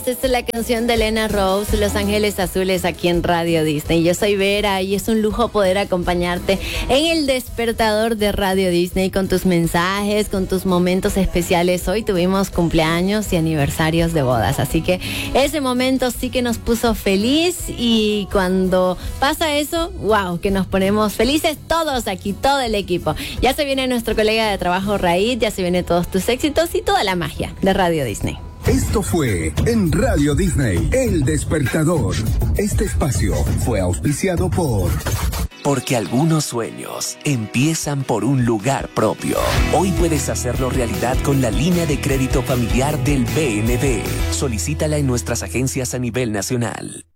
Esta es la canción de Elena Rose, Los Ángeles Azules, aquí en Radio Disney. Yo soy Vera y es un lujo poder acompañarte en el despertador de Radio Disney con tus mensajes, con tus momentos especiales. Hoy tuvimos cumpleaños y aniversarios de bodas, así que ese momento sí que nos puso feliz, y cuando pasa eso, wow, que nos ponemos felices todos aquí, todo el equipo. Ya se viene nuestro colega de trabajo Raid, ya se vienen todos tus éxitos y toda la magia de Radio Disney. Esto fue en Radio Disney, El Despertador. Este espacio fue auspiciado por... Porque algunos sueños empiezan por un lugar propio. Hoy puedes hacerlo realidad con la línea de crédito familiar del BNB. Solicítala en nuestras agencias a nivel nacional.